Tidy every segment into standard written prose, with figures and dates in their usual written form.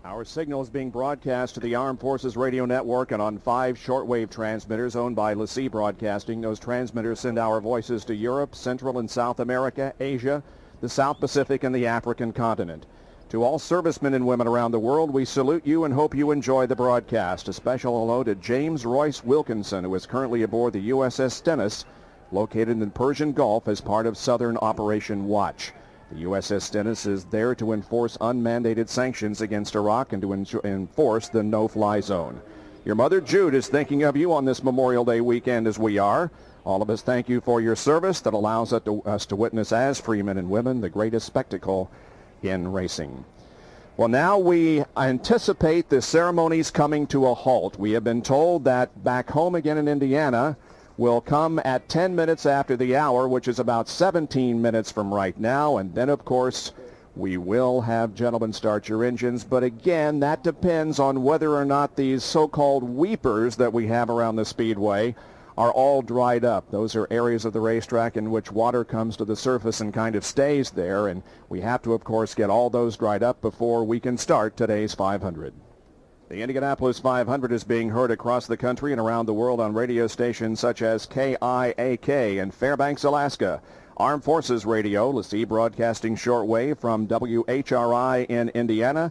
Our signal is being broadcast to the Armed Forces Radio Network and on 5 shortwave transmitters owned by LaCie Broadcasting. Those transmitters send our voices to Europe, Central and South America, Asia, the South Pacific, and the African continent. To all servicemen and women around the world, we salute you and hope you enjoy the broadcast. A special hello to James Royce Wilkinson, who is currently aboard the USS Stennis, located in the Persian Gulf as part of Southern Operation Watch. The USS Stennis is there to enforce unmandated sanctions against Iraq and to enforce the no-fly zone. Your mother Jude is thinking of you on this Memorial Day weekend as we are. All of us thank you for your service that allows us to witness as free men and women the greatest spectacle in racing. Well, now we anticipate the ceremonies coming to a halt. We have been told that back home again in Indiana will come at 10 minutes after the hour, which is about 17 minutes from right now. And then, of course, we will have Gentlemen Start Your Engines. But again, that depends on whether or not these so-called weepers that we have around the speedway are all dried up. Those are areas of the racetrack in which water comes to the surface and kind of stays there. And we have to, of course, get all those dried up before we can start today's 500. The Indianapolis 500 is being heard across the country and around the world on radio stations such as KIAK in Fairbanks, Alaska, Armed Forces Radio, LaCie Broadcasting Shortwave from WHRI in Indiana,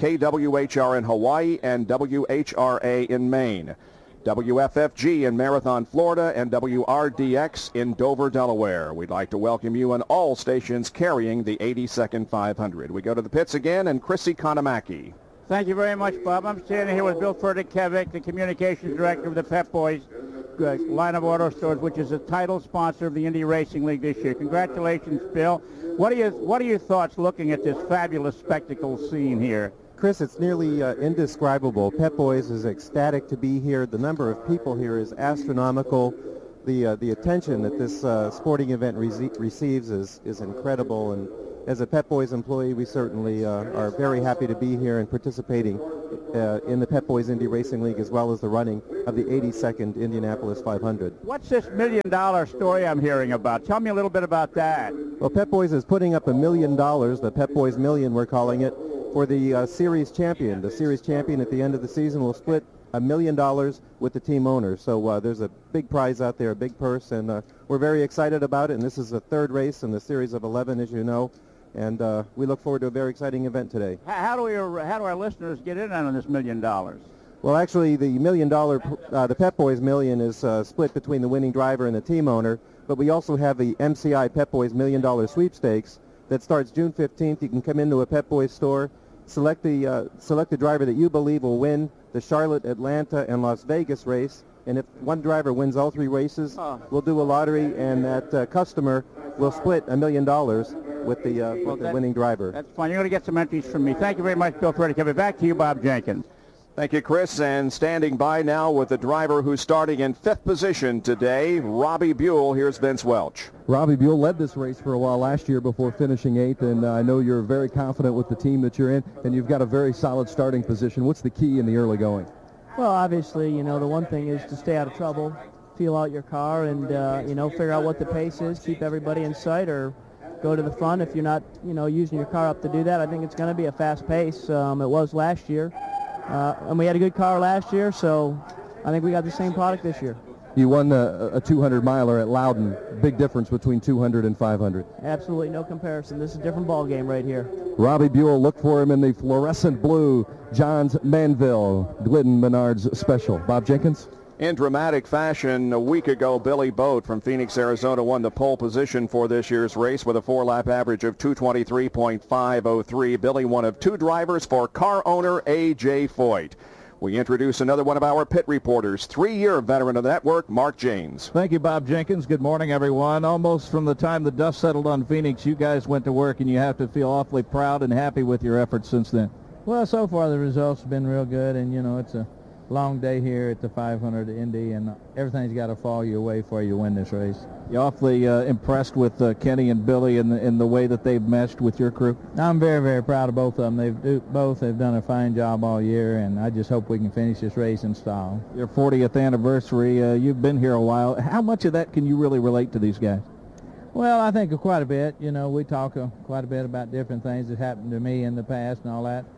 KWHR in Hawaii, and WHRA in Maine, WFFG in Marathon, Florida, and WRDX in Dover, Delaware. We'd like to welcome you on all stations carrying the 82nd 500. We go to the pits again, and Chrissy Konamaki. Thank you very much, Bob. I'm standing here with Bill Furtick-Kevick, the Communications Director of the Pep Boys line of auto stores, which is a title sponsor of the Indy Racing League this year. Congratulations, Bill. What are your thoughts looking at this fabulous spectacle scene here? Chris, it's nearly indescribable. Pep Boys is ecstatic to be here. The number of people here is astronomical. The attention that this sporting event receives is incredible, and as a Pep Boys employee, we certainly are very happy to be here and participating in the Pep Boys Indy Racing League as well as the running of the 82nd Indianapolis 500. What's this $1 million story I'm hearing about? Tell me a little bit about that. Well, Pep Boys is putting up $1 million, the Pep Boys Million we're calling it, for the series champion. The series champion at the end of the season will split $1 million with the team owner. So there's a big prize out there, a big purse, and we're very excited about it. And this is the third race in the series of 11, as you know. And we look forward to a very exciting event today. How do our listeners get in on this $1 million? Well, actually, the $1 million, the Pep Boys Million is split between the winning driver and the team owner. But we also have the MCI Pep Boys $1 million sweepstakes that starts June 15th. You can come into a Pep Boys store, select the driver that you believe will win the Charlotte, Atlanta, and Las Vegas race. And if one driver wins all 3 races, we'll do a lottery, and that customer will split $1 million with the winning driver. That's fine. You're going to get some entries from me. Thank you very much, Bill Furtick. Back to you, Bob Jenkins. Thank you, Chris. And standing by now with the driver who's starting in 5th position today, Robbie Buell. Here's Vince Welch. Robbie Buell led this race for a while last year before finishing 8th, and I know you're very confident with the team that you're in, and you've got a very solid starting position. What's the key in the early going? Well, obviously, the one thing is to stay out of trouble, feel out your car, and, figure out what the pace is, keep everybody in sight, or go to the front if you're not, using your car up to do that. I think it's going to be a fast pace. It was last year, and we had a good car last year, so I think we got the same product this year. You won a 200-miler at Loudon. Big difference between 200 and 500. Absolutely no comparison. This is a different ball game right here. Robbie Buell, look for him in the fluorescent blue Johns Manville Glidden Menards Special. Bob Jenkins? In dramatic fashion, a week ago, Billy Boat from Phoenix, Arizona won the pole position for this year's race with a 4-lap average of 223.503. Billy, one of 2 drivers for car owner A.J. Foyt. We introduce another one of our pit reporters, 3-year veteran of the network, Mark James. Thank you, Bob Jenkins. Good morning, everyone. Almost from the time the dust settled on Phoenix, you guys went to work, and you have to feel awfully proud and happy with your efforts since then. Well, so far the results have been real good, and, it's a long day here at the 500 Indy, and everything's got to fall your way for you to win this race. You awfully impressed with Kenny and Billy in the way that they've meshed with your crew? I'm very, very proud of both of them. They've done a fine job all year, and I just hope we can finish this race in style. Your 40th anniversary, you've been here a while. How much of that can you really relate to these guys? Well, I think quite a bit. We talk quite a bit about different things that happened to me in the past and all that.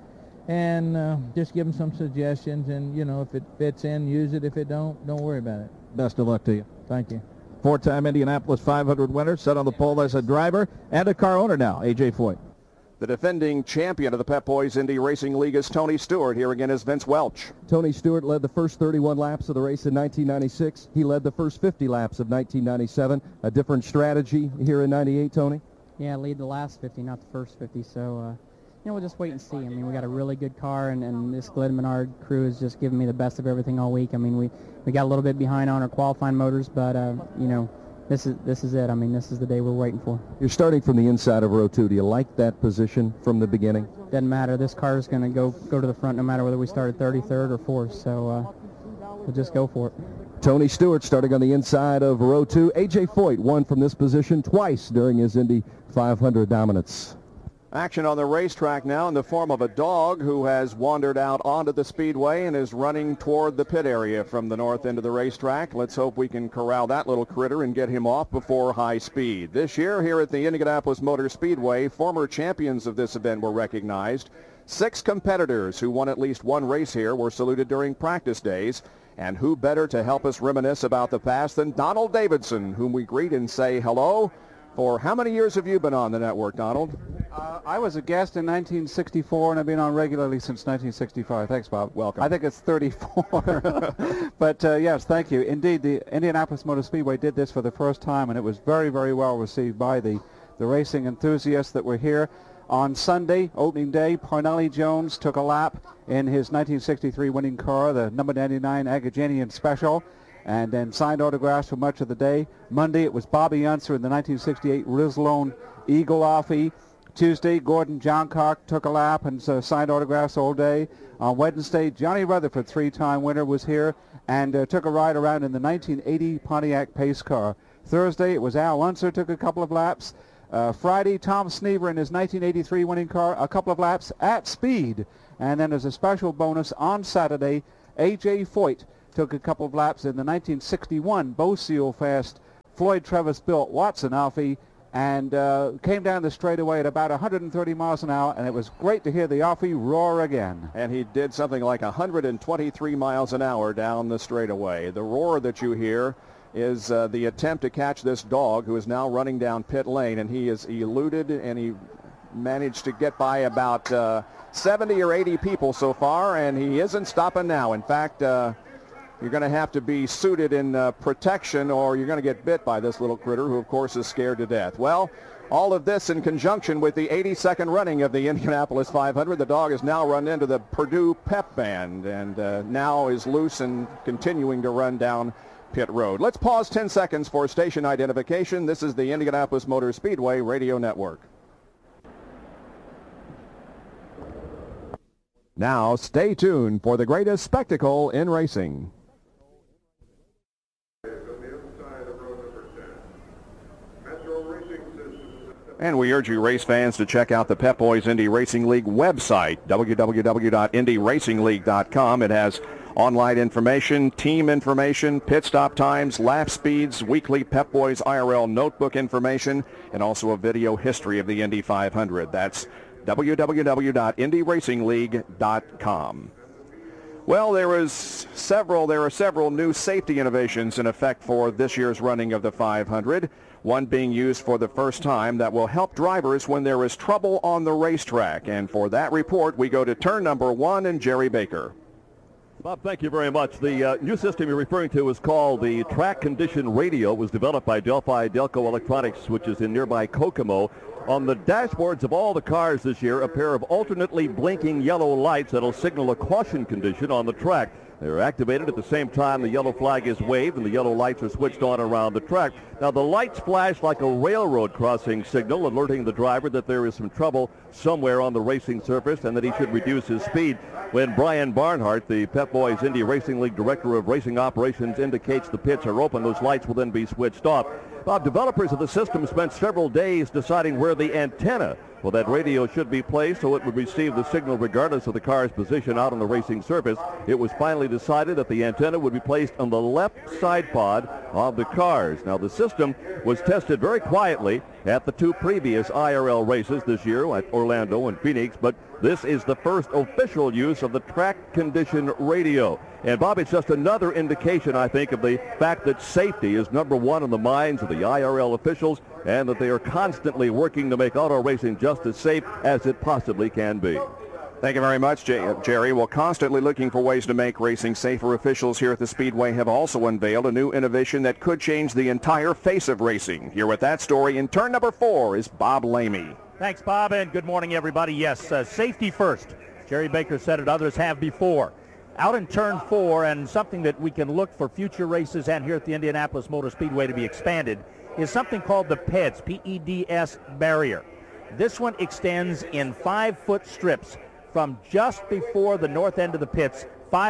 and just give them some suggestions. And, you know, if it fits in, use it. If it don't worry about it. Best of luck to you. Thank you. Four-time Indianapolis 500 winner, set on the pole as a driver and a car owner now, A.J. Foyt. The defending champion of the Pep Boys Indy Racing League is Tony Stewart. Here again is Vince Welch. Tony Stewart led the first 31 laps of the race in 1996. He led the first 50 laps of 1997. A different strategy here in 98, Tony? Yeah, lead the last 50, not the first 50. So, you know, we'll just wait and see. I mean, we got a really good car, and this Glenn Menard crew has just given me the best of everything all week. I mean, we got a little bit behind on our qualifying motors, but, you know, this is it. I mean, this is the day we're waiting for. You're starting from the inside of row 2. Do you like that position from the beginning? Doesn't matter. This car is going to go to the front no matter whether we start at 33rd or 4th. So we'll just go for it. Tony Stewart starting on the inside of row 2. A.J. Foyt won from this position twice during his Indy 500 dominance. Action on the racetrack now in the form of a dog who has wandered out onto the speedway and is running toward the pit area from the north end of the racetrack. Let's hope we can corral that little critter and get him off before high speed. This year here at the Indianapolis Motor Speedway, former champions of this event were recognized. 6 competitors who won at least one race here were saluted during practice days. And who better to help us reminisce about the past than Donald Davidson, whom we greet and say hello. For how many years have you been on the network, Donald? I was a guest in 1964, and I've been on regularly since 1965. Thanks, Bob. Welcome. I think it's 34. But, yes, thank you. Indeed, the Indianapolis Motor Speedway did this for the first time, and it was very, very well received by the racing enthusiasts that were here. On Sunday, opening day, Parnelli Jones took a lap in his 1963 winning car, the number 99 Agajanian Special, and then signed autographs for much of the day. Monday, it was Bobby Unser in the 1968 Rislone Eagle Offie. Tuesday, Gordon Johncock took a lap and signed autographs all day. On Wednesday, Johnny Rutherford, 3-time winner, was here and took a ride around in the 1980 Pontiac Pace car. Thursday, it was Al Unser, took a couple of laps. Friday, Tom Snever in his 1983 winning car, a couple of laps at speed. And then as a special bonus on Saturday, A.J. Foyt took a couple of laps in the 1961 Boseal Fast Floyd Travis built Watson Offie and came down the straightaway at about 130 miles an hour, and it was great to hear the Offie roar again. And he did something like 123 miles an hour down the straightaway. The roar that you hear is the attempt to catch this dog who is now running down pit lane, and he is eluded, and he managed to get by about 70 or 80 people so far, and he isn't stopping now. In fact, you're going to have to be suited in protection or you're going to get bit by this little critter who, of course, is scared to death. Well, all of this in conjunction with the 82nd running of the Indianapolis 500. The dog has now run into the Purdue Pep Band and now is loose and continuing to run down pit road. Let's pause 10 seconds for station identification. This is the Indianapolis Motor Speedway Radio Network. Now, stay tuned for the greatest spectacle in racing. And we urge you race fans to check out the Pep Boys Indy Racing League website, www.indyracingleague.com. It has online information, team information, pit stop times, lap speeds, weekly Pep Boys IRL notebook information, and also a video history of the Indy 500. That's www.indyracingleague.com. Well, there are several new safety innovations in effect for this year's running of the 500. One being used for the first time that will help drivers when there is trouble on the racetrack. And for that report, we go to turn number 1 and Jerry Baker. Bob, thank you very much. The new system you're referring to is called the Track Condition Radio. It was developed by Delphi Delco Electronics, which is in nearby Kokomo. On the dashboards of all the cars this year, a pair of alternately blinking yellow lights that'll signal a caution condition on the track. They're activated at the same time the yellow flag is waved and the yellow lights are switched on around the track. Now the lights flash like a railroad crossing signal, alerting the driver that there is some trouble somewhere on the racing surface and that he should reduce his speed. When Brian Barnhart, the Pep Boys Indy Racing League Director of Racing Operations, indicates the pits are open, those lights will then be switched off. Bob, developers of the system spent several days deciding where the antenna Well, that radio should be placed so it would receive the signal regardless of the car's position out on the racing surface. It was finally decided that the antenna would be placed on the left side pod of the cars. Now, the system was tested very quietly at the two previous IRL races this year at Orlando and Phoenix, but this is the first official use of the track condition radio. And, Bob, it's just another indication, I think, of the fact that safety is number one in the minds of the IRL officials and that they are constantly working to make auto racing just as safe as it possibly can be. Thank you very much, Jerry. Well, constantly looking for ways to make racing safer, officials here at the Speedway have also unveiled a new innovation that could change the entire face of racing. Here with that story in turn number 4 is Bob Lamey. Thanks, Bob, and good morning, everybody. Yes, safety first. Jerry Baker said it, others have before. Out in turn 4, and something that we can look for future races and here at the Indianapolis Motor Speedway to be expanded, is something called the PEDS, P-E-D-S barrier. This one extends in 5-foot strips from just before the north end of the pits,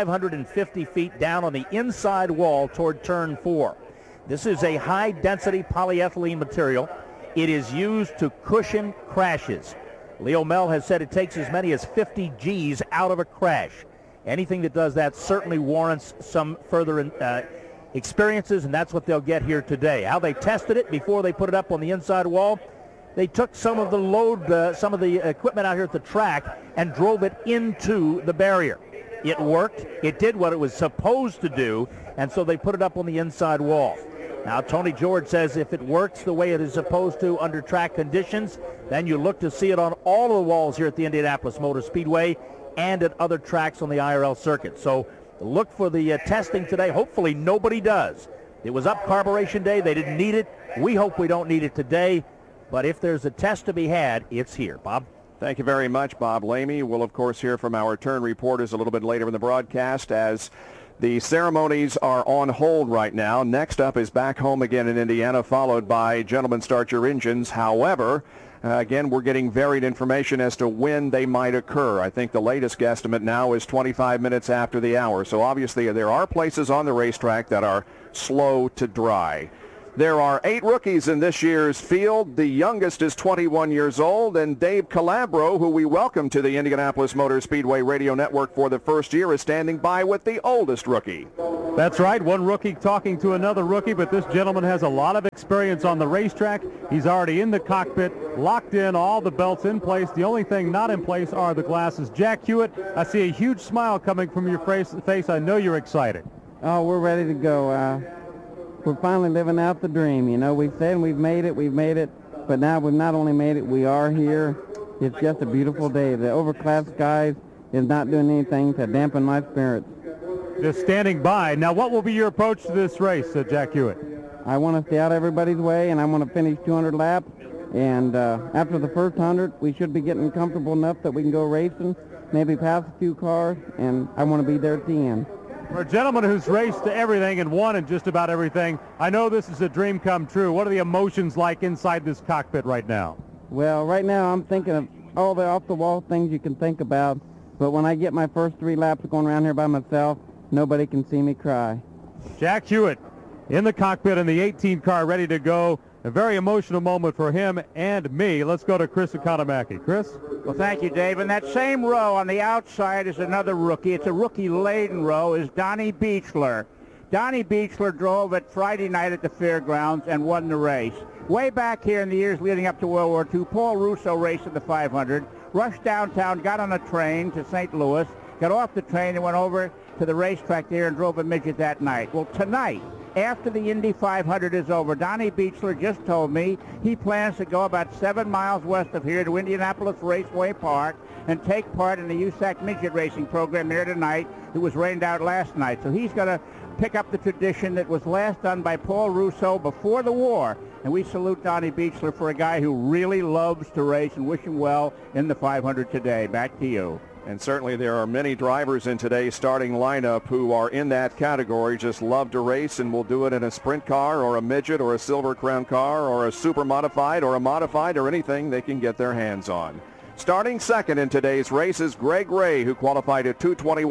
550 feet down on the inside wall toward turn 4. This is a high-density polyethylene material. It is used to cushion crashes. Leo Mel has said it takes as many as 50 G's out of a crash. Anything that does that certainly warrants some further experiences, and that's what they'll get here today. How they tested it before they put it up on the inside wall, they took some of the load, some of the equipment out here at the track and drove it into the barrier. It worked. It did what it was supposed to do, and so they put it up on the inside wall. Now, Tony George says if it works the way it is supposed to under track conditions, then you look to see it on all of the walls here at the Indianapolis Motor Speedway and at other tracks on the IRL circuit. So look for the testing today. Hopefully nobody does. It was up carburation day. They didn't need it. We hope we don't need it today. But if there's a test to be had, it's here. Bob? Thank you very much, Bob Lamey. We'll, of course, hear from our turn reporters a little bit later in the broadcast as the ceremonies are on hold right now. Next up is Back Home Again in Indiana, followed by Gentlemen Start Your Engines. However, again, we're getting varied information as to when they might occur. I think the latest guesstimate now is 25 minutes after the hour. So obviously there are places on the racetrack that are slow to dry. There are 8 rookies in this year's field. The youngest is 21 years old, and Dave Calabro, who we welcome to the Indianapolis Motor Speedway Radio Network for the first year, is standing by with the oldest rookie. That's right, one rookie talking to another rookie, but this gentleman has a lot of experience on the racetrack. He's already in the cockpit, locked in, all the belts in place. The only thing not in place are the glasses. Jack Hewitt, I see a huge smile coming from your face. I know you're excited. Oh, we're ready to go. We're finally living out the dream. You know, we've said we've made it, but now we've not only made it, we are here. It's just a beautiful day. The overcast skies is not doing anything to dampen my spirits. Just standing by. Now, what will be your approach to this race, Jack Hewitt? I want to stay out everybody's way, and I want to finish 200 laps. And after the first 100, we should be getting comfortable enough that we can go racing, maybe pass a few cars, and I want to be there at the end. For a gentleman who's raced everything and won in just about everything, I know this is a dream come true. What are the emotions like inside this cockpit right now? Well, right now I'm thinking of all the off-the-wall things you can think about, but when I get my first 3 laps going around here by myself, nobody can see me cry. Jack Hewitt in the cockpit in the 18 car ready to go. A very emotional moment for him and me. Let's go to Chris Economaki. Chris? Well, thank you, Dave. And that same row on the outside is another rookie. It's a rookie-laden row, is Donnie Beechler. Donnie Beechler drove it Friday night at the fairgrounds and won the race. Way back here in the years leading up to World War II, Paul Russo raced at the 500, rushed downtown, got on a train to St. Louis, got off the train and went over to the racetrack there and drove a midget that night. Well, tonight, after the Indy 500 is over, Donnie Beechler just told me he plans to go about 7 miles west of here to Indianapolis Raceway Park and take part in the USAC midget racing program there tonight. It was rained out last night. So he's going to pick up the tradition that was last done by Paul Russo before the war. And we salute Donnie Beechler for a guy who really loves to race and wish him well in the 500 today. Back to you. And certainly there are many drivers in today's starting lineup who are in that category, just love to race and will do it in a sprint car or a midget or a Silver Crown car or a super modified or a modified or anything they can get their hands on. Starting second in today's race is Greg Ray, who qualified at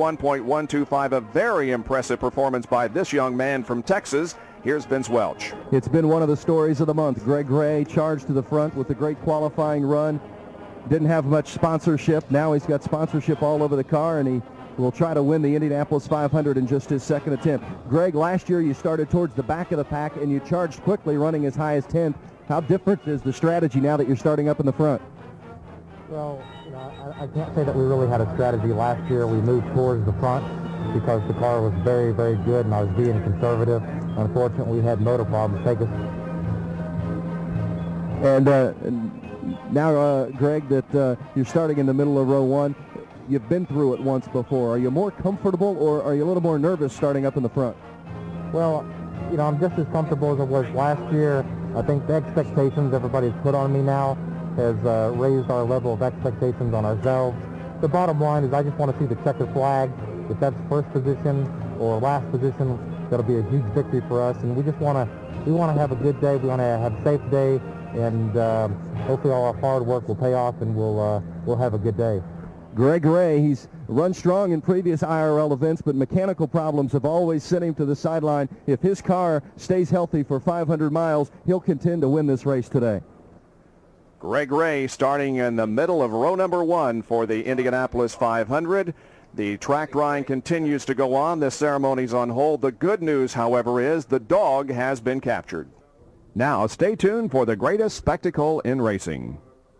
221.125, a very impressive performance by this young man from Texas. Here's Vince Welch. It's been one of the stories of the month. Greg Ray charged to the front with a great qualifying run. didn't have much sponsorship. Now he's got sponsorship all over the car, and he will try to win the Indianapolis 500 in just his second attempt. Greg, last year you started towards the back of the pack, and you charged quickly, running as high as 10th. How different is the strategy now that you're starting up in the front? Well, I can't say that we really had a strategy last year. We moved towards the front because the car was very, very good, and I was being conservative. Unfortunately, we had motor problems take us. And now, Greg, that you're starting in the middle of row 1, you've been through it once before. Are you more comfortable, or are you a little more nervous starting up in the front? Well, I'm just as comfortable as I was last year. I think the expectations everybody's put on me now has raised our level of expectations on ourselves. The bottom line is I just want to see the checkered flag. If that's first position or last position, that'll be a huge victory for us. And we just want to have a good day. We want to have a safe day, and hopefully all our hard work will pay off, and we'll have a good day. Greg Ray, he's run strong in previous IRL events, but mechanical problems have always sent him to the sideline. If his car stays healthy for 500 miles, he'll contend to win this race today. Greg Ray starting in the middle of row number 1 for the Indianapolis 500. The track drying continues to go on. This ceremony's on hold. The good news, however, is the dog has been captured. Now stay tuned for the greatest spectacle in racing.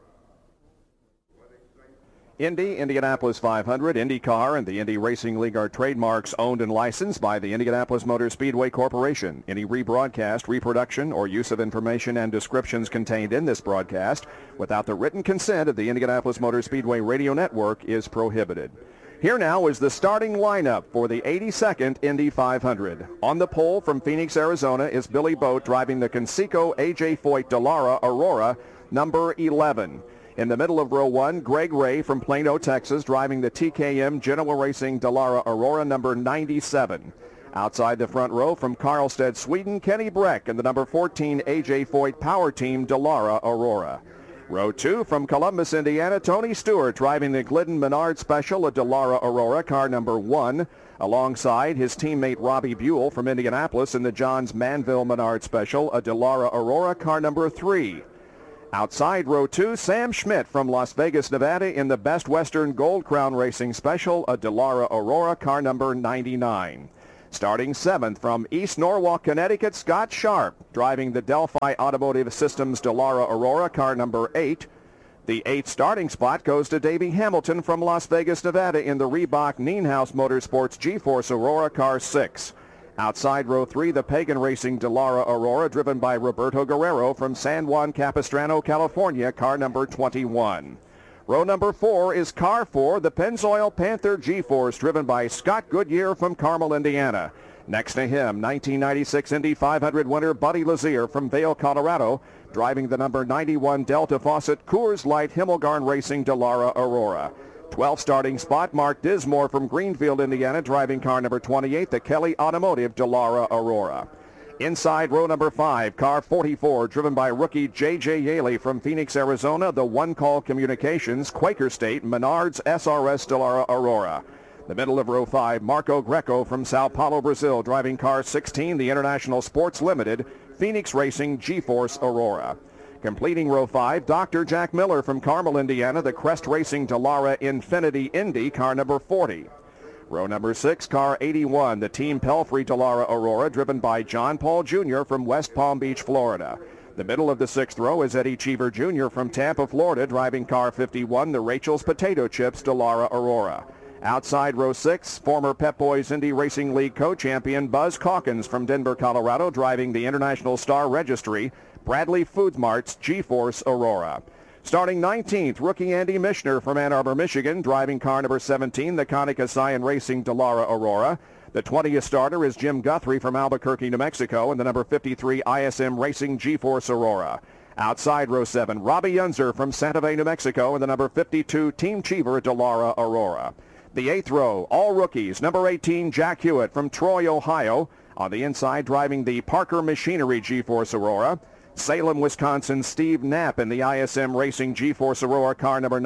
Indy, Indianapolis 500, IndyCar, and the Indy Racing League are trademarks owned and licensed by the Indianapolis Motor Speedway Corporation. Any rebroadcast, reproduction, or use of information and descriptions contained in this broadcast without the written consent of the Indianapolis Motor Speedway Radio Network is prohibited. Here now is the starting lineup for the 82nd Indy 500. On the pole from Phoenix, Arizona is Billy Boat driving the Conseco AJ Foyt Dallara Aurora, number 11. In the middle of row 1, Greg Ray from Plano, Texas, driving the TKM Genoa Racing Dallara Aurora, number 97. Outside the front row from Karlstad, Sweden, Kenny Breck and the number 14 AJ Foyt Power Team Dallara Aurora. Row 2 from Columbus, Indiana, Tony Stewart driving the Glidden Menard Special, a Dallara Aurora, car number 1, alongside his teammate Robbie Buell from Indianapolis in the Johns Manville Menard Special, a Dallara Aurora, car number 3. Outside row 2, Sam Schmidt from Las Vegas, Nevada in the Best Western Gold Crown Racing Special, a Dallara Aurora, car number 99. Starting 7th from East Norwalk, Connecticut, Scott Sharp driving the Delphi Automotive Systems Dallara Aurora, car number 8. The 8th starting spot goes to Davey Hamilton from Las Vegas, Nevada in the Reebok Nienhaus Motorsports G-Force Aurora, car 6. Outside row 3, the Pagan Racing Dallara Aurora, driven by Roberto Guerrero from San Juan Capistrano, California, car number 21. Row number 4 is car 4, the Pennzoil Panther G-Force, driven by Scott Goodyear from Carmel, Indiana. Next to him, 1996 Indy 500 winner Buddy Lazier from Vail, Colorado, driving the number 91 Delta Faucet Coors Light Himmelgarn Racing Dallara Aurora. 12th starting spot, Mark Dismore from Greenfield, Indiana, driving car number 28, the Kelly Automotive Dallara Aurora. Inside row number 5, car 44, driven by rookie J.J. Yaley from Phoenix, Arizona, the One Call Communications, Quaker State, Menards SRS Dallara Aurora. The middle of row 5, Marco Greco from Sao Paulo, Brazil, driving car 16, the International Sports Limited, Phoenix Racing G-Force Aurora. Completing row 5, Dr. Jack Miller from Carmel, Indiana, the Crest Racing Dallara Infinity Indy, car number 40. Row number 6, car 81, the Team Pelfrey Dallara Aurora, driven by John Paul Jr. from West Palm Beach, Florida. The middle of the 6th row is Eddie Cheever Jr. from Tampa, Florida, driving car 51, the Rachel's Potato Chips Dallara Aurora. Outside row 6, former Pep Boys Indy Racing League co-champion Buzz Calkins from Denver, Colorado, driving the International Star Registry, Bradley Food Mart's G-Force Aurora. Starting 19th, rookie Andy Mishner from Ann Arbor, Michigan, driving car number 17, the Konica Scion Racing Dallara Aurora. The 20th starter is Jim Guthrie from Albuquerque, New Mexico, and the number 53 ISM Racing G-Force Aurora. Outside row 7, Robbie Yunzer from Santa Fe, New Mexico, and the number 52 Team Cheever Dallara Aurora. The 8th row, all rookies, number 18 Jack Hewitt from Troy, Ohio. On the inside, driving the Parker Machinery G-Force Aurora. Salem, Wisconsin, Steve Knapp in the ISM Racing G-Force Aurora, car number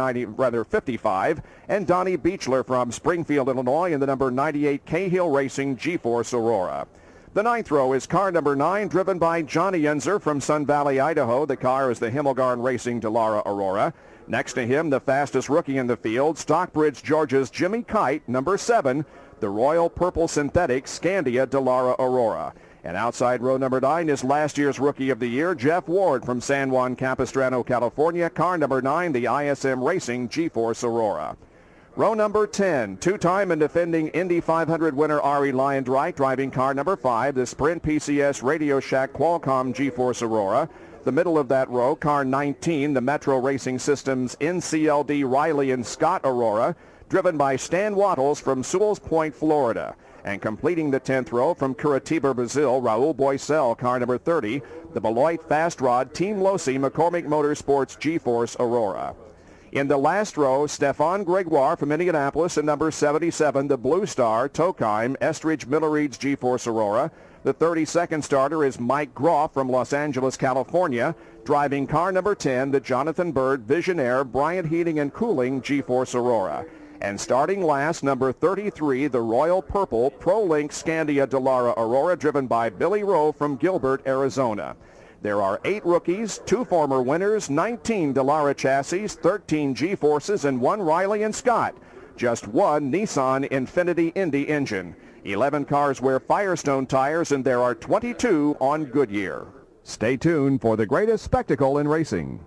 55, and Donnie Beechler from Springfield, Illinois, in the number 98 Cahill Racing G-Force Aurora. The 9th row is car number 9, driven by Johnny Yunzer from Sun Valley, Idaho. The car is the Himmelgarn Racing Dallara Aurora. Next to him, the fastest rookie in the field, Stockbridge, Georgia's Jimmy Kite, number 7, the Royal Purple Synthetic Scandia Delara Aurora. And outside row number 9 is last year's Rookie of the Year, Jeff Ward from San Juan Capistrano, California. Car number 9, the ISM Racing GeForce Aurora. Row number 10, two-time and defending Indy 500 winner Ari Lyondreich, driving car number 5, the Sprint PCS Radio Shack Qualcomm GeForce Aurora. The middle of that row, car 19, the Metro Racing Systems NCLD Riley and Scott Aurora, driven by Stan Wattles from Sewells Point, Florida. And completing the 10th row from Curitiba, Brazil, Raul Boisel, car number 30, the Beloit Fast Rod Team Losi McCormick Motorsports GeForce Aurora. In the last row, Stefan Gregoire from Indianapolis and number 77, the Blue Star Tokheim Estridge Miller-Reed's GeForce Aurora. The 32nd starter is Mike Groff from Los Angeles, California, driving car number 10, the Jonathan Bird Visionaire Bryant Heating and Cooling GeForce Aurora. And starting last, number 33, the Royal Purple ProLink Scandia Delara Aurora, driven by Billy Rowe from Gilbert, Arizona. There are 8 rookies, 2 former winners, 19 Delara chassis, 13 G-Forces, and 1 Riley and Scott. Just 1 Nissan Infiniti Indy engine. 11 cars wear Firestone tires, and there are 22 on Goodyear. Stay tuned for the greatest spectacle in racing.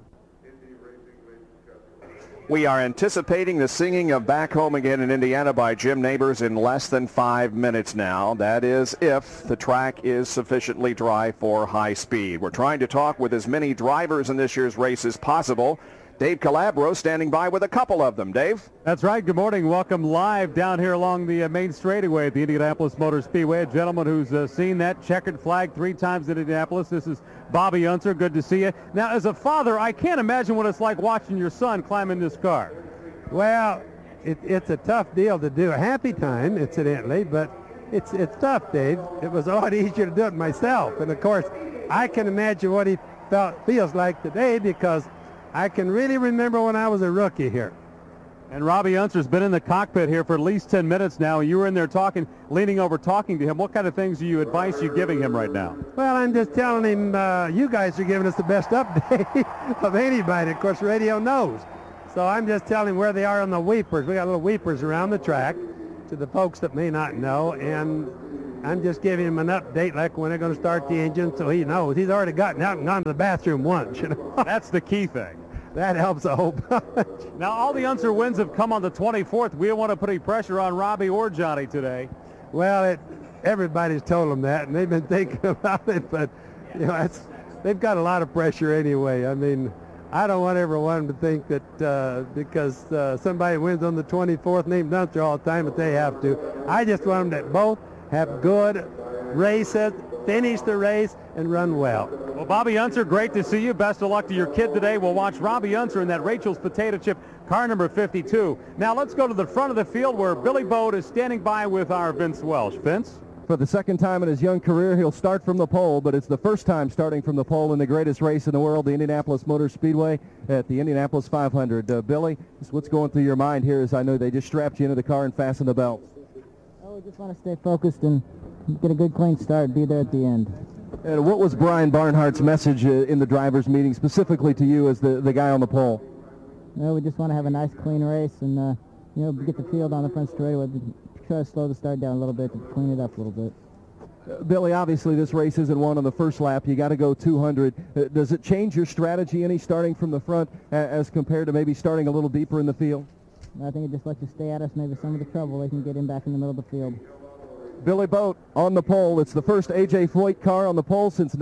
We are anticipating the singing of Back Home Again in Indiana by Jim Nabors in less than 5 minutes now. That is if the track is sufficiently dry for high speed. We're trying to talk with as many drivers in this year's race as possible. Dave Calabro standing by with a couple of them. Dave? That's right. Good morning. Welcome live down here along the main straightaway at the Indianapolis Motor Speedway. A gentleman who's seen that checkered flag 3 times in Indianapolis. This is Bobby Unser. Good to see you. Now, as a father, I can't imagine what it's like watching your son climb in this car. Well, it's a tough deal to do. A happy time, incidentally, but it's tough, Dave. It was a lot easier to do it myself. And, of course, I can imagine what he feels like today because I can really remember when I was a rookie here. And Robbie Unser's been in the cockpit here for at least 10 minutes now. You were in there talking, leaning over, talking to him. What kind of things are you giving him right now? Well, I'm just telling him you guys are giving us the best update of anybody. Of course, radio knows. So I'm just telling him where they are on the weepers. We got little weepers around the track to the folks that may not know. And I'm just giving him an update like when they're going to start the engine so he knows. He's already gotten out and gone to the bathroom once. You know? That's the key thing. That helps a whole bunch. Now, all the Unser wins have come on the 24th. We don't want to put any pressure on Robbie or Johnny today. Well, everybody's told them that, and they've been thinking about it, but you know, they've got a lot of pressure anyway. I mean, I don't want everyone to think that because somebody wins on the 24th named Unser all the time that they have to. I just want them to both have good races, finish the race, and run well. Well, Bobby Unser, great to see you. Best of luck to your kid today. We'll watch Robbie Unser in that Rachel's Potato Chip car number 52. Now let's go to the front of the field where Billy Bode is standing by with our Vince Welsh. Vince? For the second time in his young career, he'll start from the pole, but it's the first time starting from the pole in the greatest race in the world, the Indianapolis Motor Speedway at the Indianapolis 500. Billy, what's going through your mind here as I know they just strapped you into the car and fastened the belts? Oh, we just want to stay focused and get a good, clean start, be there at the end. And what was Brian Barnhart's message in the drivers' meeting specifically to you as the guy on the pole? Well, we just want to have a nice, clean race and, get the field on the front straightaway. Try to slow the start down a little bit to clean it up a little bit. Billy, obviously this race isn't won on the first lap. You got to go 200. Does it change your strategy any starting from the front as compared to maybe starting a little deeper in the field? I think it just lets you stay at us, maybe some of the trouble. They can get in back in the middle of the field. Billy Bode on the pole. It's the first A.J. Foyt car on the pole since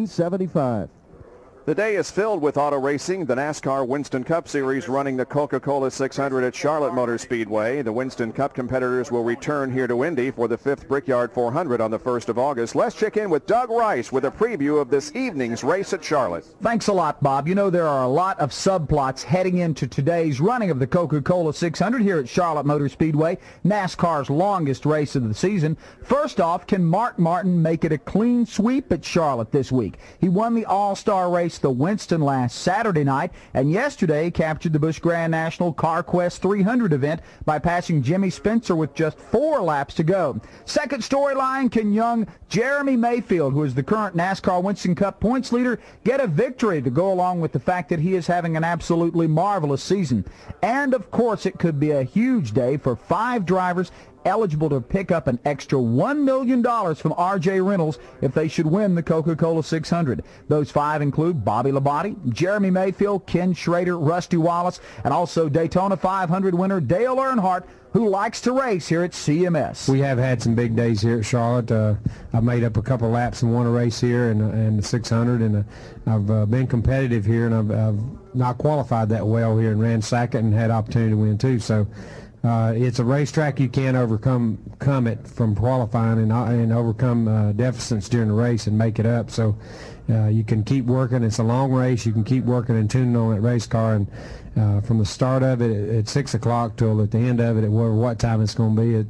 1975. The day is filled with auto racing. The NASCAR Winston Cup Series running the Coca-Cola 600 at Charlotte Motor Speedway. The Winston Cup competitors will return here to Indy for the 5th Brickyard 400 on the 1st of August. Let's check in with Doug Rice with a preview of this evening's race at Charlotte. Thanks a lot, Bob. You know, there are a lot of subplots heading into today's running of the Coca-Cola 600 here at Charlotte Motor Speedway, NASCAR's longest race of the season. First off, can Mark Martin make it a clean sweep at Charlotte this week? He won the All-Star race raced the Winston last Saturday night, and yesterday captured the Busch Grand National CarQuest 300 event by passing Jimmy Spencer with just 4 laps to go. Second storyline, can young Jeremy Mayfield, who is the current NASCAR Winston Cup points leader, get a victory to go along with the fact that he is having an absolutely marvelous season? And, of course, it could be a huge day for 5 drivers eligible to pick up an extra $1 million from R.J. Reynolds if they should win the Coca-Cola 600. Those 5 include Bobby Labonte, Jeremy Mayfield, Ken Schrader, Rusty Wallace, and also Daytona 500 winner Dale Earnhardt, who likes to race here at CMS. We have had some big days here at Charlotte. I've made up a couple of laps and won a race here and the 600, and I've been competitive here, and I've not qualified that well here and ran second and had opportunity to win too. So it's a racetrack. You can't overcome it from qualifying and overcome deficits during the race and make it up. So you can keep working. It's a long race. You can keep working and tuning on that race car. And from the start of it at 6 o'clock till at the end of it at what time it's going to be,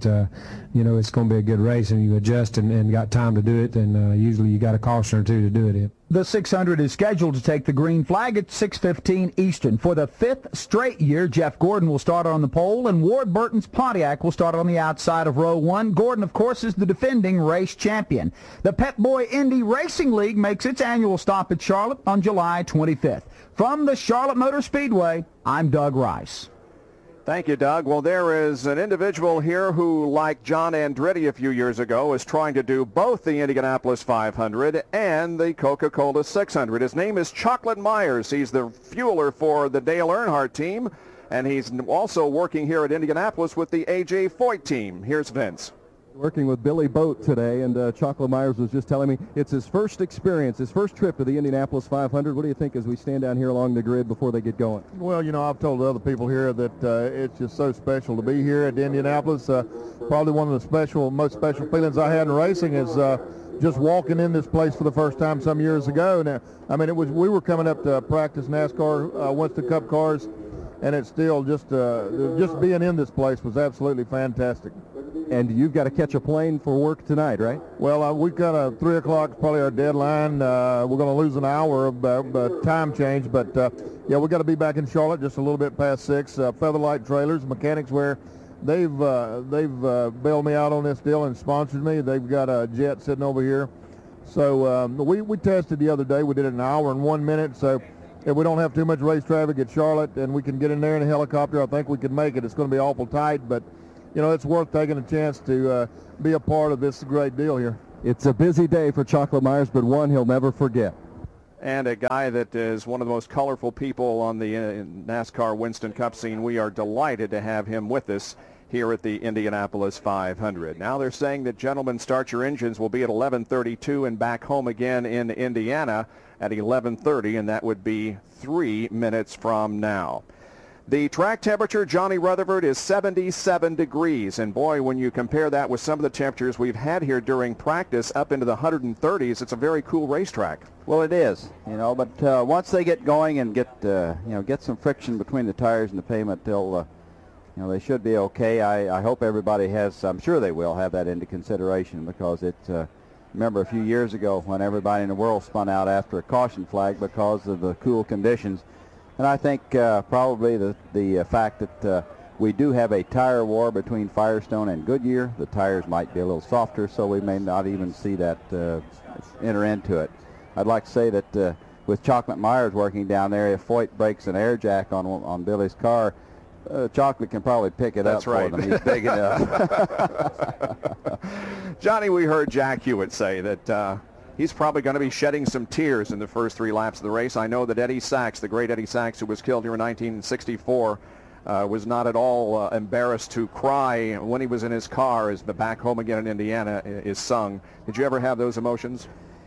it's going to be a good race, and you adjust and got time to do it. And usually you got a caution or two to do it in. The 600 is scheduled to take the green flag at 6:15 Eastern. For the 5th straight year, Jeff Gordon will start on the pole, and Ward Burton's Pontiac will start on the outside of row 1. Gordon, of course, is the defending race champion. The Pep Boy Indy Racing League makes its annual stop at Charlotte on July 25th. From the Charlotte Motor Speedway, I'm Doug Rice. Thank you, Doug. Well, there is an individual here who, like John Andretti a few years ago, is trying to do both the Indianapolis 500 and the Coca-Cola 600. His name is Chocolate Myers. He's the fueler for the Dale Earnhardt team, and he's also working here at Indianapolis with the A.J. Foyt team. Here's Vince. Working with Billy Boat today, and Chocolate Myers was just telling me it's his first experience, his first trip to the Indianapolis 500. What do you think as we stand down here along the grid before they get going? Well, I've told other people here that it's just so special to be here at Indianapolis. Probably one of the most special feelings I had in racing is just walking in this place for the first time some years ago. Now, we were coming up to practice NASCAR Winston Cup cars, and it's still just being in this place was absolutely fantastic. And you've got to catch a plane for work tonight, right? Well, we've got a 3 o'clock, probably our deadline. We're going to lose an hour of time change, but we've got to be back in Charlotte just a little bit past 6. Featherlight Trailers, Mechanics Wear, they've bailed me out on this deal and sponsored me. They've got a jet sitting over here. So we tested the other day. We did it an hour and 1 minute. So if we don't have too much race traffic at Charlotte and we can get in there in a helicopter, I think we could make it. It's going to be awful tight, but it's worth taking a chance to be a part of this great deal here. It's a busy day for Chocolate Myers, but one he'll never forget. And a guy that is one of the most colorful people on the NASCAR Winston Cup scene. We are delighted to have him with us here at the Indianapolis 500. Now they're saying that Gentlemen Start Your Engines will be at 11:32 and back home again in Indiana at 11:30, and that would be 3 minutes from now. The track temperature, Johnny Rutherford, is 77 degrees. And boy, when you compare that with some of the temperatures we've had here during practice up into the 130s, it's a very cool racetrack. Well, it is, but once they get going and get some friction between the tires and the pavement, they'll, they should be okay. I hope everybody has, I'm sure they will have that into consideration, because remember a few years ago when everybody in the world spun out after a caution flag because of the cool conditions. And I think probably the fact that we do have a tire war between Firestone and Goodyear, the tires might be a little softer, so we may not even see that enter into it. I'd like to say that with Chocolate Myers working down there, if Foyt breaks an air jack on Billy's car, Chocolate can probably pick it up for them. He's big enough. Johnny, we heard Jack Hewitt say that he's probably going to be shedding some tears in the first 3 laps of the race. I know that Eddie Sachs, the great Eddie Sachs, who was killed here in 1964, was not at all embarrassed to cry when he was in his car as the Back Home Again in Indiana is sung. Did you ever have those emotions?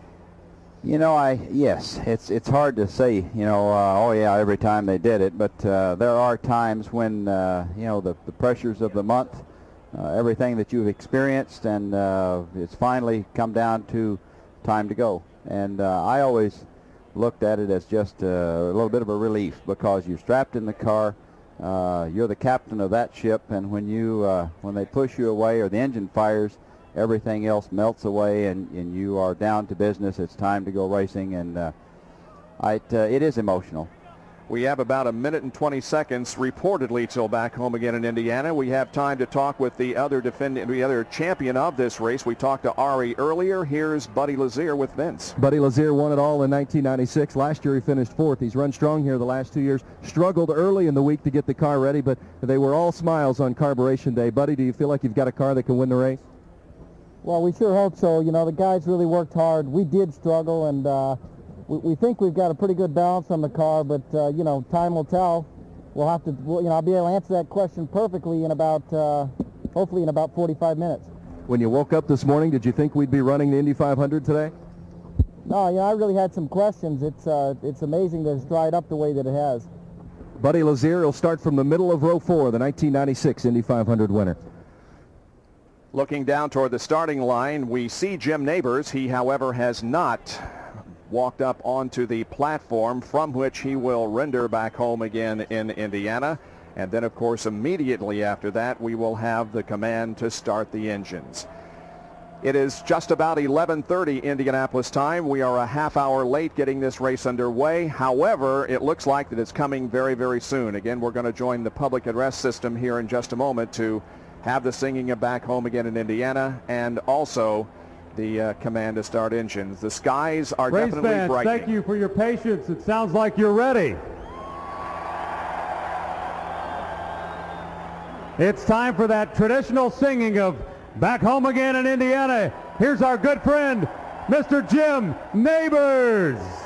Yes, it's hard to say, every time they did it, but there are times when, the pressures of the month, everything that you've experienced, and it's finally come down to time to go. And I always looked at it as just a little bit of a relief, because you're strapped in the car, you're the captain of that ship, and when they push you away or the engine fires, everything else melts away, and you are down to business. It's time to go racing, and it is emotional. We have about a minute and 20 seconds reportedly till back home again in Indiana. We have time to talk with the other champion of this race. We talked to Ari earlier. Here's Buddy Lazier with Vince. Buddy Lazier won it all in 1996. Last year he finished fourth. He's run strong here the last 2 years. Struggled early in the week to get the car ready, but they were all smiles on Carburation Day. Buddy, do you feel like you've got a car that can win the race? Well, we sure hope so. You know, the guys really worked hard. We did struggle, and we think we've got a pretty good balance on the car, but, you know, time will tell. We'll have to, you know, I'll be able to answer that question perfectly in about, hopefully in about 45 minutes. When you woke up this morning, did you think we'd be running the Indy 500 today? No, you know, I really had some questions. It's amazing that it's dried up the way that it has. Buddy Lazier will start from the middle of row 4, the 1996 Indy 500 winner. Looking down toward the starting line, we see Jim Nabors. He, however, has not walked up onto the platform from which he will render back home again in Indiana. And then, of course, immediately after that, we will have the command to start the engines. It is just about 11:30 Indianapolis time. We are a half hour late getting this race underway. However, it looks like that it's coming very, very soon. Again, we're going to join the public address system here in just a moment to have the singing of Back Home Again in Indiana, and also the command to start engines. The skies are Race definitely fans, brightening. thank you for your patience. It sounds like you're ready. It's time for that traditional singing of Back Home Again in Indiana. Here's our good friend, Mr. Jim Nabors.